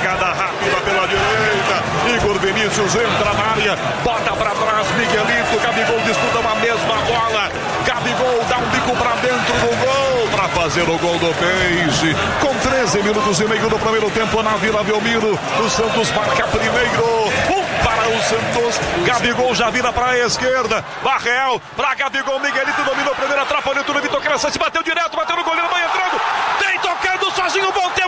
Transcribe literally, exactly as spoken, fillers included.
jogada rápida pela direita. Igor Vinícius entra na área, bota pra trás, Miguelito, Gabigol disputa uma mesma bola. Gabigol dá um bico pra dentro do gol, pra fazer o gol do Peixe. Com treze minutos e meio do primeiro tempo na Vila Belmiro, o Santos marca primeiro. Um para o Santos, Gabigol já vira para a esquerda, Barreal para Gabigol, Miguelito dominou a primeira, atrapalhou tudo, Vitor Crescente bateu direto, bateu no goleiro, vai entrando, tem tocando sozinho, Monteiro.